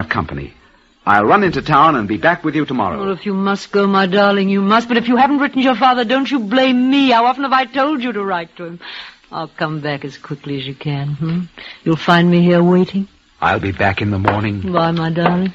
company. I'll run into town and be back with you tomorrow. Well, if you must go, my darling, you must. But if you haven't written to your father, don't you blame me. How often have I told you to write to him? I'll come back as quickly as you can. You'll find me here waiting. I'll be back in the morning. Bye, my darling.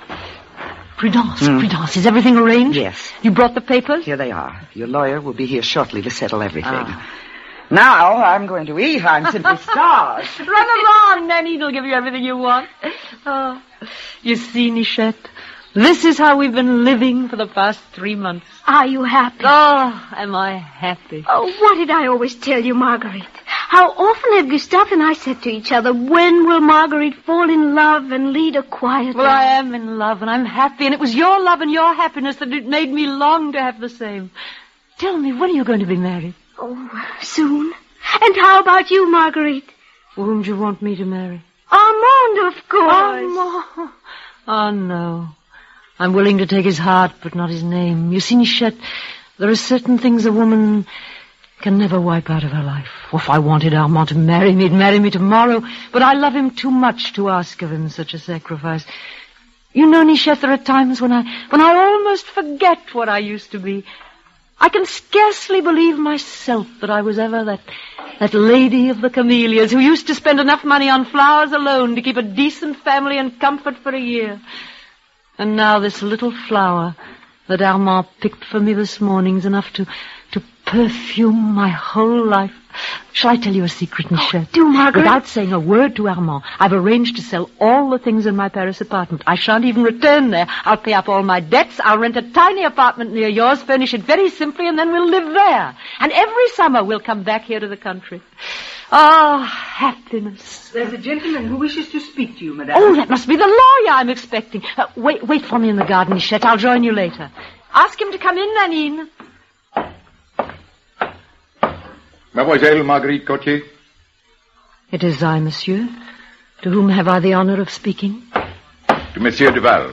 Prudence, is everything arranged? Yes. You brought the papers? Here they are. Your lawyer will be here shortly to settle everything. Now I'm going to eat. I'm simply starved. Run along, Nanine will give you everything you want. Oh, you see, Nichette, this is how we've been living for the past 3 months. Are you happy? Oh, am I happy? Oh, what did I always tell you, Marguerite? How often have Gustave and I said to each other, when will Marguerite fall in love and lead a quiet life? Well, I am in love, and I'm happy, and it was your love and your happiness that it made me long to have the same. Tell me, when are you going to be married? Oh, soon. And how about you, Marguerite? Well, whom do you want me to marry? Armand, of course. Armand. Oh, no. I'm willing to take his heart, but not his name. You see, Nichette, there are certain things a woman can never wipe out of her life. Well, if I wanted Armand to marry me, he'd marry me tomorrow. But I love him too much to ask of him such a sacrifice. You know, Nichette, there are times when I almost forget what I used to be. I can scarcely believe myself that I was ever that lady of the camellias who used to spend enough money on flowers alone to keep a decent family and comfort for a year. And now this little flower that Armand picked for me this morning is enough to perfume my whole life. Shall I tell you a secret, Nichette? Do, Margaret. Without saying a word to Armand, I've arranged to sell all the things in my Paris apartment. I shan't even return there. I'll pay up all my debts. I'll rent a tiny apartment near yours, furnish it very simply, and then we'll live there. And every summer we'll come back here to the country. Ah, happiness. There's a gentleman who wishes to speak to you, madame. Oh, that must be the lawyer I'm expecting. Wait for me in the garden, Nichette. I'll join you later. Ask him to come in, Nanine. Mademoiselle Marguerite Gauthier? It is I, monsieur. To whom have I the honor of speaking? To Monsieur Duval.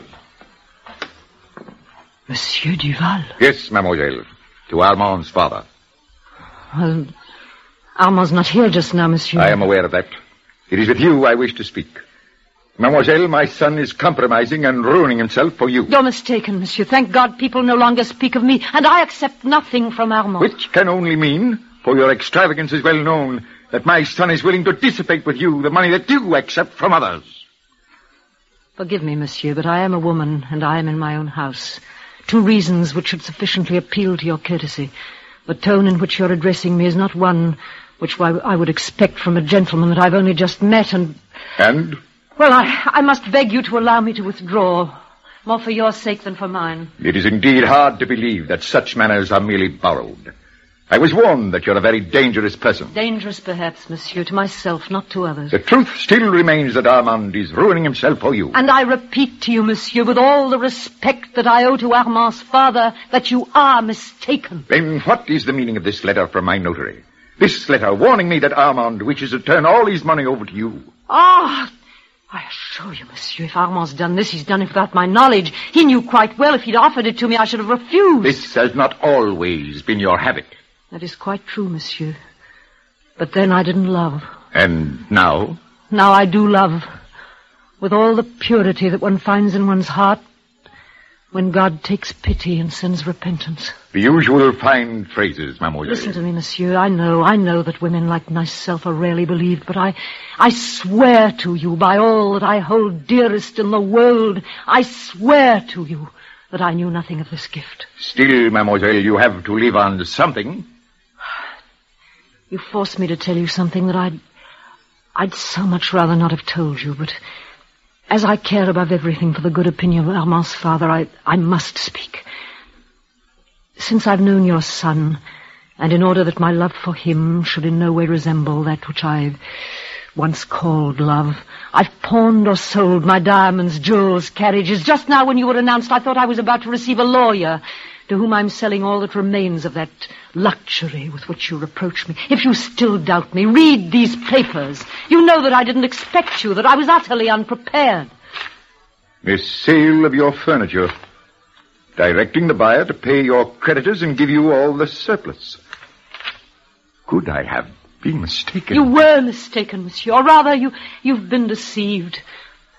Monsieur Duval? Yes, mademoiselle. To Armand's father. Well, Armand's not here just now, monsieur. I am aware of that. It is with you I wish to speak. Mademoiselle, my son is compromising and ruining himself for you. You're mistaken, monsieur. Thank God people no longer speak of me, and I accept nothing from Armand. Which can only mean, for your extravagance is well known, that my son is willing to dissipate with you the money that you accept from others. Forgive me, monsieur, but I am a woman, and I am in my own house. 2 reasons which should sufficiently appeal to your courtesy. The tone in which you're addressing me is not one which I would expect from a gentleman that I've only just met, and... And? Well, I must beg you to allow me to withdraw, more for your sake than for mine. It is indeed hard to believe that such manners are merely borrowed. I was warned that you're a very dangerous person. Dangerous, perhaps, monsieur, to myself, not to others. The truth still remains that Armand is ruining himself for you. And I repeat to you, monsieur, with all the respect that I owe to Armand's father, that you are mistaken. Then what is the meaning of this letter from my notary? This letter warning me that Armand wishes to turn all his money over to you. Ah, I assure you, monsieur, if Armand's done this, he's done it without my knowledge. He knew quite well if he'd offered it to me, I should have refused. This has not always been your habit. That is quite true, monsieur. But then I didn't love. And now? Now I do love. With all the purity that one finds in one's heart when God takes pity and sends repentance. The usual fine phrases, mademoiselle. Listen to me, monsieur. I know that women like myself are rarely believed, but I swear to you by all that I hold dearest in the world, I swear to you that I knew nothing of this gift. Still, mademoiselle, you have to live on something. You forced me to tell you something that I'd so much rather not have told you, but as I care above everything for the good opinion of Armand's father, I must speak. Since I've known your son, and in order that my love for him should in no way resemble that which I've once called love, I've pawned or sold my diamonds, jewels, carriages. Just now when you were announced, I thought I was about to receive a lawyer to whom I'm selling all that remains of that luxury with which you reproach me. If you still doubt me, read these papers. You know that I didn't expect you, that I was utterly unprepared. The sale of your furniture, directing the buyer to pay your creditors and give you all the surplus. Could I have been mistaken? You were mistaken, monsieur, or rather, you've been deceived.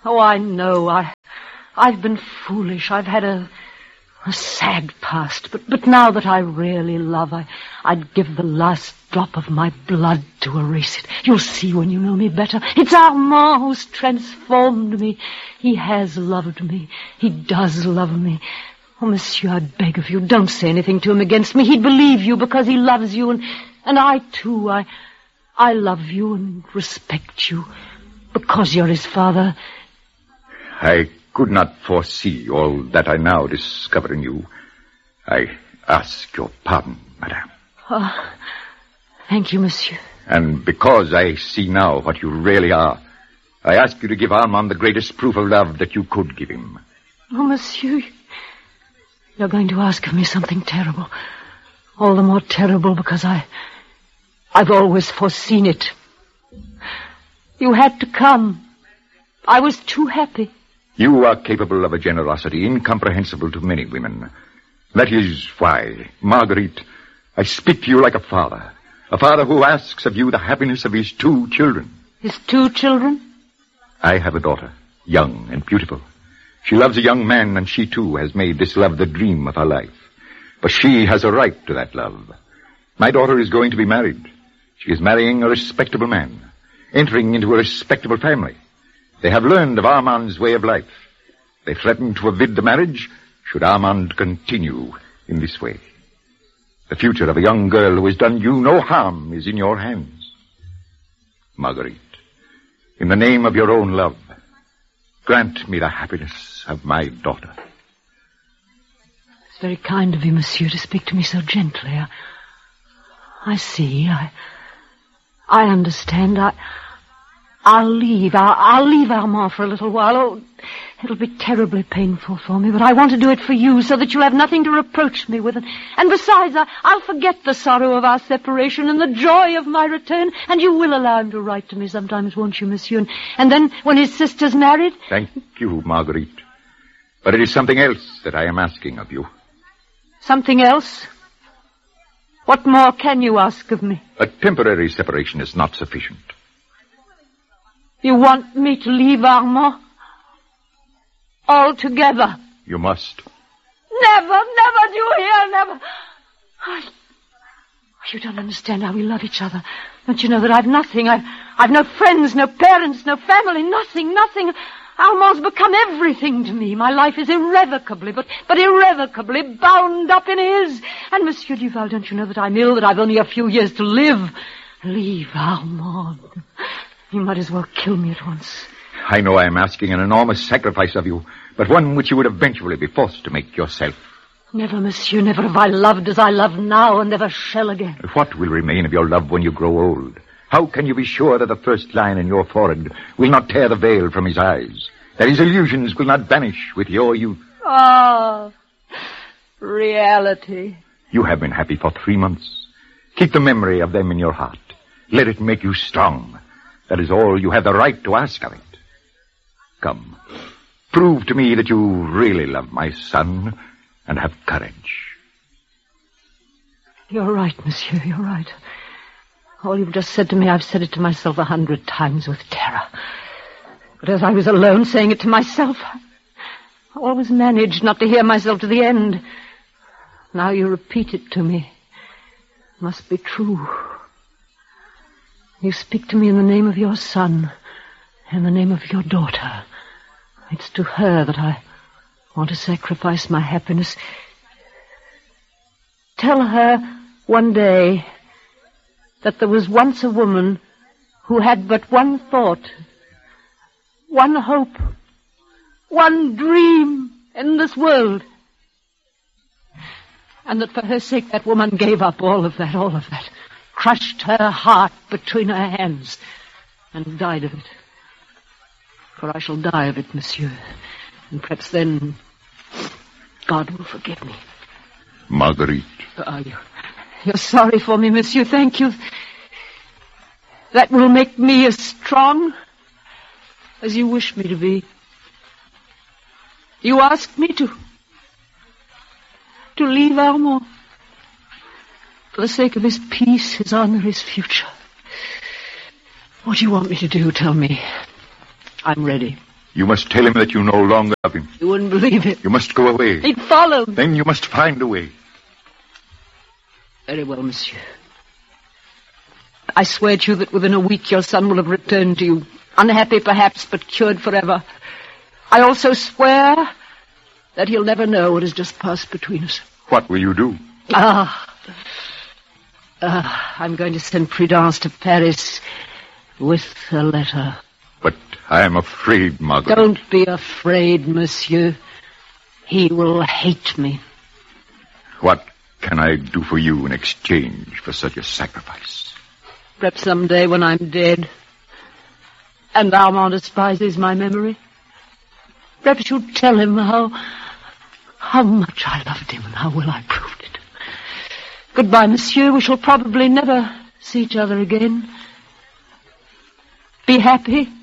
Oh, I know. I've been foolish. I've had a sad past. But now that I really love, I'd give the last drop of my blood to erase it. You'll see when you know me better. It's Armand who's transformed me. He has loved me. He does love me. Oh, monsieur, I beg of you, don't say anything to him against me. He'd believe you because he loves you, and I, too, I love you and respect you because you're his father. I could not foresee all that I now discover in you. I ask your pardon, madame. Oh, thank you, monsieur. And because I see now what you really are, I ask you to give Armand the greatest proof of love that you could give him. Oh, monsieur, you're going to ask of me something terrible. All the more terrible because I've always foreseen it. You had to come. I was too happy. You are capable of a generosity incomprehensible to many women. That is why, Marguerite, I speak to you like a father who asks of you the happiness of his 2 children. His 2 children? I have a daughter, young and beautiful. She loves a young man, and she, too, has made this love the dream of her life. But she has a right to that love. My daughter is going to be married. She is marrying a respectable man, entering into a respectable family. They have learned of Armand's way of life. They threaten to forbid the marriage should Armand continue in this way. The future of a young girl who has done you no harm is in your hands. Marguerite, in the name of your own love, grant me the happiness of my daughter. It's very kind of you, monsieur, to speak to me so gently. I see. I understand. I'll leave Armand for a little while. Oh, it'll be terribly painful for me, but I want to do it for you so that you'll have nothing to reproach me with. And besides, I'll forget the sorrow of our separation and the joy of my return, and you will allow him to write to me sometimes, won't you, monsieur? And then, when his sister's married... Thank you, Marguerite. But it is something else that I am asking of you. Something else? What more can you ask of me? A temporary separation is not sufficient. You want me to leave Armand? Altogether? You must. Never, do you hear? Never. You don't understand how we love each other. Don't you know that I've nothing? I've no friends, no parents, no family, nothing. Armand's become everything to me. My life is irrevocably, but irrevocably bound up in his. And Monsieur Duval, don't you know that I'm ill, that I've only a few years to live? Leave Armand. You might as well kill me at once. I know I am asking an enormous sacrifice of you, but one which you would eventually be forced to make yourself. Never, monsieur, never have I loved as I love now, and never shall again. What will remain of your love when you grow old? How can you be sure that the first line in your forehead will not tear the veil from his eyes? That his illusions will not vanish with your youth? Ah, reality. You have been happy for 3 months. Keep the memory of them in your heart. Let it make you strong. That is all you have the right to ask of it. Come, prove to me that you really love my son and have courage. You're right, monsieur, you're right. All you've just said to me, I've said it to myself 100 times with terror. But as I was alone saying it to myself, I always managed not to hear myself to the end. Now you repeat it to me. It must be true. You speak to me in the name of your son, in the name of your daughter. It's to her that I want to sacrifice my happiness. Tell her one day that there was once a woman who had but one thought, one hope, one dream in this world. And that for her sake that woman gave up all of that, crushed her heart between her hands, and died of it. For I shall die of it, monsieur, and perhaps then God will forgive me. Marguerite. You're sorry for me, monsieur, thank you. That will make me as strong as you wish me to be. You asked me to leave Armand for the sake of his peace, his honor, his future. What do you want me to do? Tell me. I'm ready. You must tell him that you no longer love him. You wouldn't believe it. You must go away. He'd follow. Then you must find a way. Very well, monsieur. I swear to you that within a week your son will have returned to you. Unhappy, perhaps, but cured forever. I also swear that he'll never know what has just passed between us. What will you do? I'm going to send Prudence to Paris with a letter. But I am afraid, Margaret. Don't be afraid, monsieur. He will hate me. What can I do for you in exchange for such a sacrifice? Perhaps someday when I'm dead, and Armand despises my memory, perhaps you'll tell him how much I loved him and how well I proved it. Goodbye, monsieur. We shall probably never see each other again. Be happy.